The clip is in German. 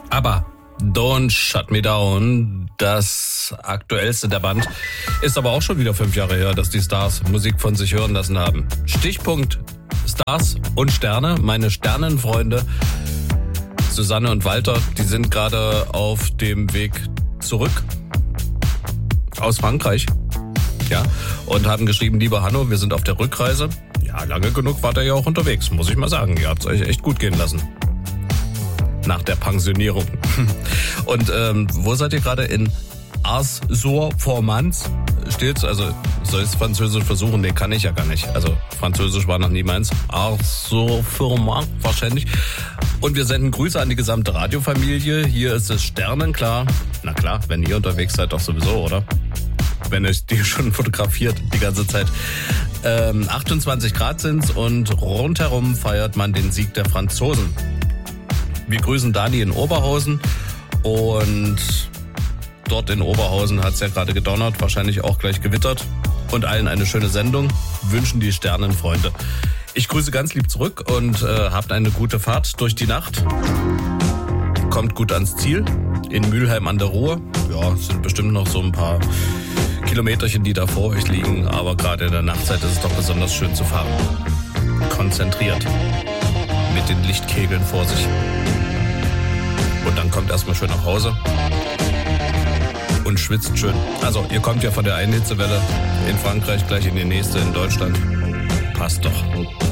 Aber Don't Shut Me Down, das aktuellste der Band, ist aber auch schon wieder 5 Jahre her, dass die Stars Musik von sich hören lassen haben. Stichpunkt Stars und Sterne, meine Sternenfreunde Susanne und Walter, die sind gerade auf dem Weg zurück aus Frankreich. Ja, und haben geschrieben, lieber Hanno, wir sind auf der Rückreise. Ja, lange genug wart ihr ja auch unterwegs, muss ich mal sagen. Ihr habt es euch echt gut gehen lassen. Nach der Pensionierung. Und wo seid ihr gerade? In Ars-sur-Formans steht's? Also soll ich es Französisch versuchen? Nee, kann ich ja gar nicht. Also Französisch war noch nie meins. Ars-sur-Formans wahrscheinlich. Und wir senden Grüße an die gesamte Radiofamilie. Hier ist es sternenklar. Na klar, wenn ihr unterwegs seid, doch sowieso, oder? Wenn euch die schon fotografiert die ganze Zeit. 28 Grad sind's und rundherum feiert man den Sieg der Franzosen. Wir grüßen Dani in Oberhausen und dort in Oberhausen hat's ja gerade gedonnert, wahrscheinlich auch gleich gewittert. Und allen eine schöne Sendung, wünschen die Sternenfreunde. Ich grüße ganz lieb zurück und habt eine gute Fahrt durch die Nacht. Kommt gut ans Ziel, in Mülheim an der Ruhr. Ja, es sind bestimmt noch so ein paar Kilometerchen, die da vor euch liegen, aber gerade in der Nachtzeit ist es doch besonders schön zu fahren. Konzentriert, mit den Lichtkegeln vor sich. Und dann kommt erstmal schön nach Hause und schwitzt schön. Also, ihr kommt ja von der einen Hitzewelle in Frankreich gleich in die nächste in Deutschland. Passt doch.